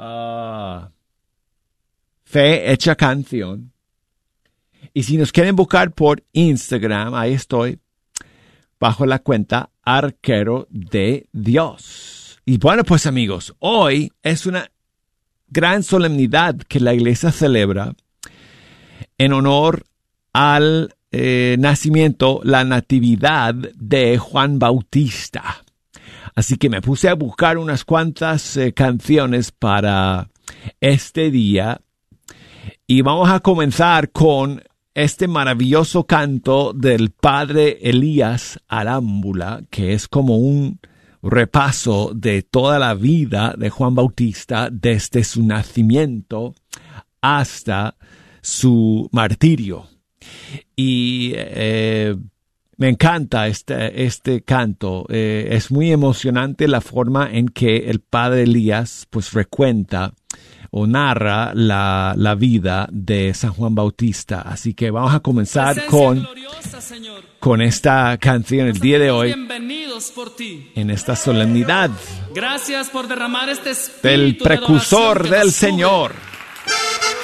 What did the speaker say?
Fe Hecha Canción. Y si nos quieren buscar por Instagram, ahí estoy, bajo la cuenta Arquero de Dios. Y bueno, pues amigos, hoy es una gran solemnidad que la iglesia celebra en honor al nacimiento, la natividad de Juan Bautista. Así que me puse a buscar unas cuantas canciones para este día y vamos a comenzar con este maravilloso canto del padre Elías Arámbula, que es como un repaso de toda la vida de Juan Bautista desde su nacimiento hasta su martirio. Y me encanta este canto. Es muy emocionante la forma en que el padre Elías pues recuenta o narra la vida de San Juan Bautista. Así que vamos a comenzar con esta canción el día de hoy. Bienvenidos por ti. En esta solemnidad. Gracias por derramar este espíritu del precursor del Señor.